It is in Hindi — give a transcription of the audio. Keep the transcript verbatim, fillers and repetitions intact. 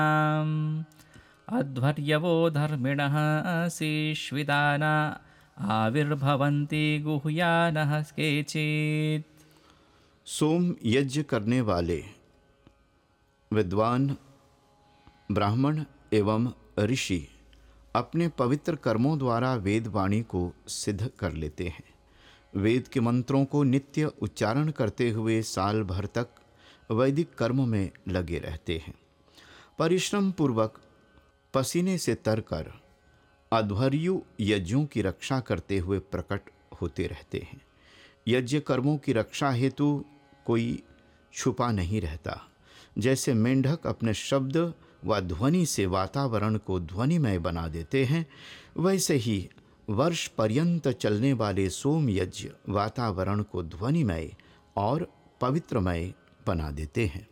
अध्वर्यवो धर्मिणः शिश्विदाना आविर्भवन्ति गुह्यानः केचित्। सोम यज्ञ करने वाले विद्वान ब्राह्मण एवं ऋषि अपने पवित्र कर्मों द्वारा वेद वाणी को सिद्ध कर लेते हैं। वेद के मंत्रों को नित्य उच्चारण करते हुए साल भर तक वैदिक कर्म में लगे रहते हैं। परिश्रम पूर्वक पसीने से तरकर अध्वर्यु यज्ञों की रक्षा करते हुए प्रकट होते रहते हैं। यज्ञ कर्मों की रक्षा हेतु कोई छुपा नहीं रहता। जैसे मेंढक अपने शब्द व ध्वनि से वातावरण को ध्वनिमय बना देते हैं, वैसे ही वर्ष पर्यंत चलने वाले सोम यज्ञ वातावरण को ध्वनिमय और पवित्रमय बना देते हैं।